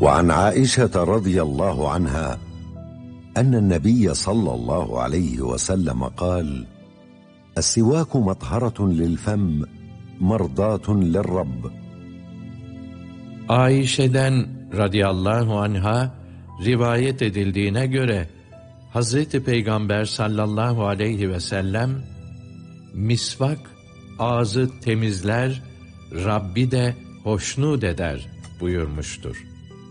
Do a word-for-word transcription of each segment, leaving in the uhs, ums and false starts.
وعن عائشة رضي الله عنها أن النبي صلى الله عليه وسلم قال: السواك مطهرة للفم مرضاة للرب. Ayşe'den radıyallahu anha rivayet edildiğine göre Hazreti Peygamber sallallahu aleyhi ve sellem misvak ağzı temizler, Rabbi de hoşnut eder buyurmuştur.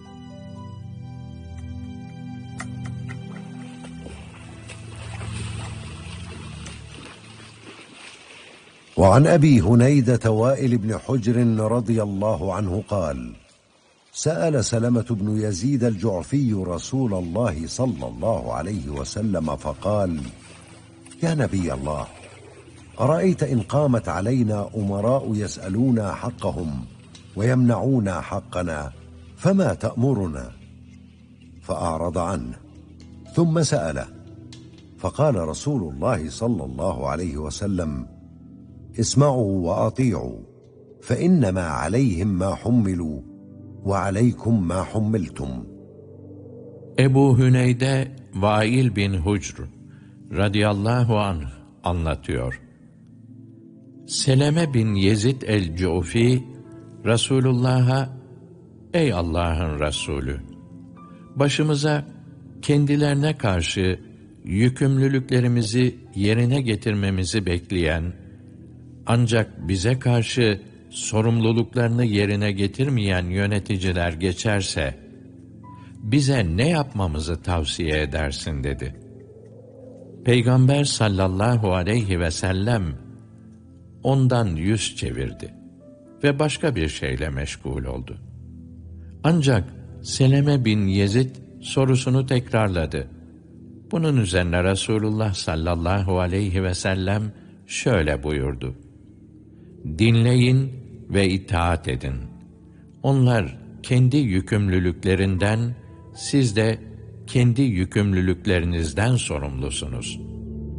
وعن أبي هنيدة وائل بن حجر رضي الله عنه قال: سأل سلمة بن يزيد الجعفي رسول الله صلى الله عليه وسلم فقال: يا نبي الله، أرأيت إن قامت علينا أمراء يسألونا حقهم ويمنعونا حقنا فما تأمرنا؟ فأعرض عنه ثم سأله فقال رسول الله صلى الله عليه وسلم: اسمعوا وأطيعوا فإنما عليهم ما حملوا وعليكم ما حملتم. Ebu Hüneyde Vail bin Hucr radıyallahu anh anlatıyor. Seleme bin Yezid el-Cufi Resulullah'a: Ey Allah'ın Resulü! Başımıza kendilerine karşı yükümlülüklerimizi yerine getirmemizi bekleyen, ancak bize karşı sorumluluklarını yerine getirmeyen yöneticiler geçerse, bize ne yapmamızı tavsiye edersin dedi. Peygamber sallallahu aleyhi ve sellem ondan yüz çevirdi ve başka bir şeyle meşgul oldu. Ancak Seleme bin Yezid sorusunu tekrarladı. Bunun üzerine Resulullah sallallahu aleyhi ve sellem şöyle buyurdu: Dinleyin ve itaat edin. Onlar kendi yükümlülüklerinden, siz de kendi yükümlülüklerinizden sorumlusunuz.